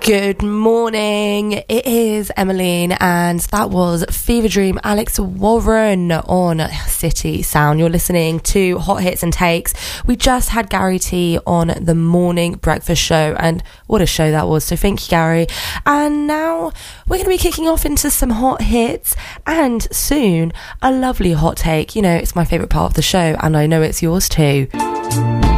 Good morning, it is Emmeline, and that was Fever Dream, Alex Warren on City Sound. You're listening to Hot Hits and Takes. We just had Gary T on the morning breakfast show, and what a show that was, so thank you, Gary. And now we're going to be kicking off into some hot hits, and soon a lovely hot take. You know, it's my favourite part of the show, and I know it's yours too.